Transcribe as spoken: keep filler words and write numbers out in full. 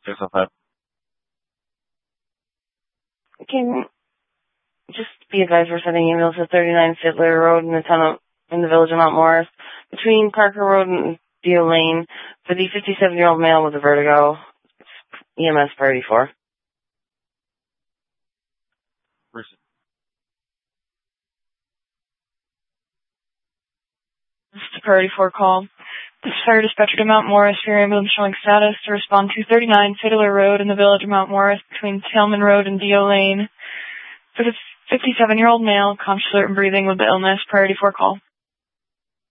six oh five. Can just be advised we're sending emails to thirty-nine Fiddler Road in the town of, in the village of Mount Morris, between Parker Road and Deal Lane, for the fifty-seven-year-old male with a vertigo. E M S priority four. Person. This is a priority four call. This is fire dispatcher to Mount Morris for your ambulance showing status to respond to thirty-nine Fiddler Road in the village of Mount Morris, between Tailman Road and Dio Lane, for the fifty-seven-year-old male, conscious, alert, and breathing with the illness. Priority four call.